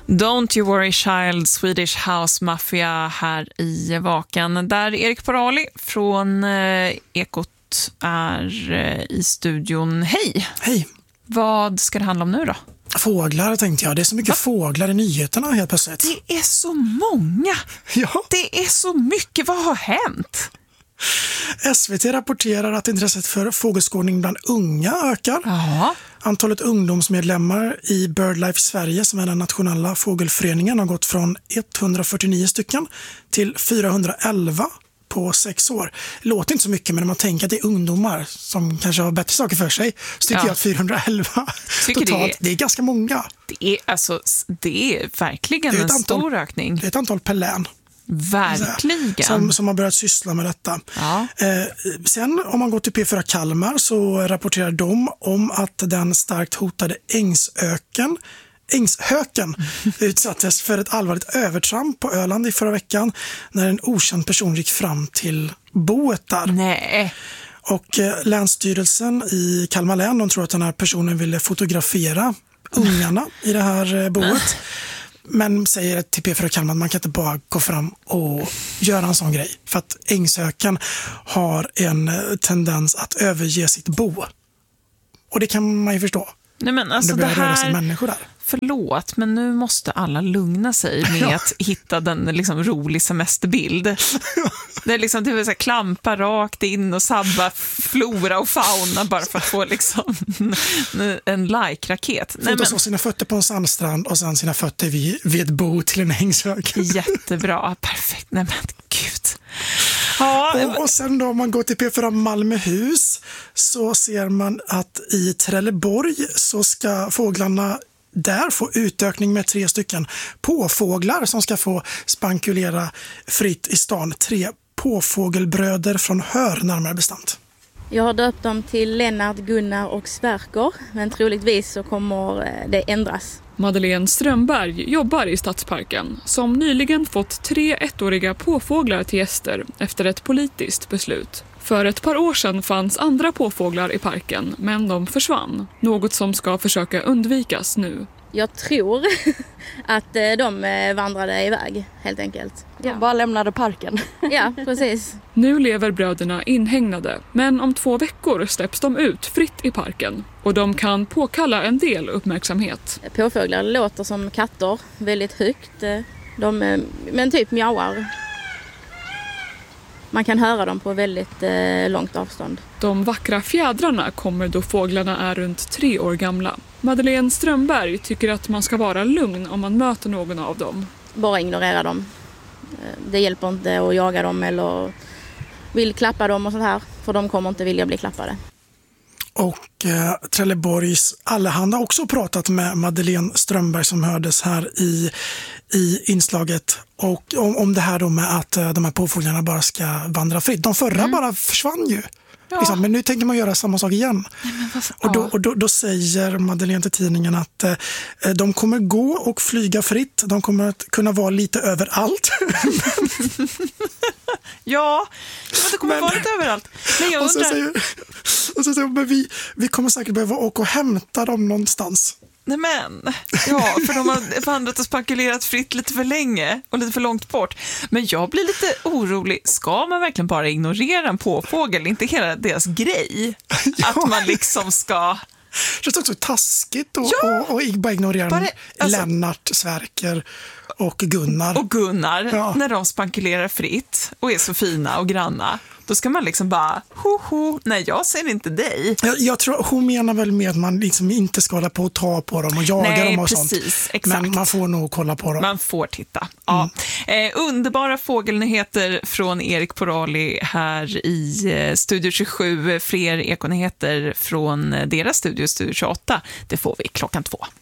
Don't You Worry Child, Swedish House Mafia här i Vakan. Där Erik Porali från Ekot är i studion. Hej! Hej! Vad ska det handla om nu då? Fåglar tänkte jag. Det är så mycket fåglar i nyheterna helt plötsligt. Det är så många! Ja. Det är så mycket. Vad har hänt? SVT rapporterar att intresset för fågelskådning bland unga ökar. Ja. Antalet ungdomsmedlemmar i BirdLife Sverige, som är den nationella fågelföreningen, har gått från 149 stycken till 411 på 6 år. Det låter inte så mycket, men när man tänker att det är ungdomar som kanske har bättre saker för sig, så tycker jag att 411 totalt, det är ganska många. Det är verkligen en stor ökning. Det är ett antal per län. Verkligen. Som har börjat syssla med detta. Ja. Sen om man går till P4 Kalmar så rapporterar de om att den starkt hotade ängshöken utsattes för ett allvarligt övertramp på Öland i förra veckan när en okänd person gick fram till boet där. Nej. Och Länsstyrelsen i Kalmar län, de tror att den här personen ville fotografera ungarna i det här boet. Men säger till P4 Kalmar att man kan inte bara gå fram och göra en sån grej. För att ängshöken har en tendens att överge sitt bo. Och det kan man ju förstå. Nej, men alltså det börjar röra sig människor där. Förlåt, men nu måste alla lugna sig med att hitta den liksom rolig semesterbild. Det är liksom det vill säga klampa rakt in och sabba flora och fauna bara för att få liksom en like-raket. Fotos av sina fötter på en sandstrand och sen sina fötter vid ett bo till en ängshök. Jättebra, perfekt. Nej men gud. Ja. Och sen då om man går till P4 Malmöhus så ser man att i Trelleborg så ska fåglarna där få utökning med 3 stycken påfåglar som ska få spankulera fritt i stan. 3 påfågelbröder från Hör närmare bestämt. Jag har döpt dem till Lennart, Gunnar och Sverker, men troligtvis så kommer det ändras. Madeleine Strömberg jobbar i Stadsparken som nyligen fått 3 ettåriga påfåglar till gäster efter ett politiskt beslut. För ett par år sedan fanns andra påfåglar i parken, men de försvann. Något som ska försöka undvikas nu. Jag tror att de vandrade iväg, helt enkelt. De bara lämnade parken. Ja, precis. Nu lever bröderna inhägnade, men om 2 veckor släpps de ut fritt i parken. Och de kan påkalla en del uppmärksamhet. Påfåglar låter som katter, väldigt högt. Men typ mjauar. Man kan höra dem på väldigt långt avstånd. De vackra fjädrarna kommer då fåglarna är runt 3 år gamla. Madeleine Strömberg tycker att man ska vara lugn om man möter någon av dem. Bara ignorera dem. Det hjälper inte att jaga dem eller vill klappa dem och sånt här. För de kommer inte vilja bli klappade. Och Trelleborgs Allehanda har också pratat med Madeleine Strömberg som hördes här i inslaget. Och om det här då med att de här påfåglarna bara ska vandra fritt. De förra bara försvann ju. Ja. Liksom, men nu tänker man göra samma sak igen. Nej, och då säger Madeleine till tidningen att de kommer gå och flyga fritt. De kommer att kunna vara lite överallt. Ja, det kommer vara lite överallt. Men jag undrar... Och så säger vi kommer säkert behöva åka och hämta dem någonstans. Nej men, ja, för de har vandrat och spankulerat fritt lite för länge och lite för långt bort. Men jag blir lite orolig. Ska man verkligen bara ignorera en påfågel? Inte hela deras grej. Ja. Att man liksom ska... Det är också taskigt och bara ignorera Lennart, Sverker och Gunnar. Och Gunnar, när de spankulerar fritt och är så fina och granna. Då ska man liksom bara, nej jag ser inte dig. Jag tror hon menar väl med att man liksom inte ska hålla på och ta på dem och jaga dem och precis, sånt. Exakt. Men man får nog kolla på dem. Man får titta. Ja. Underbara fågelnyheter från Erik Porali här i Studio 27. Fler ekonyheter från deras studio 28. Det får vi 14:00.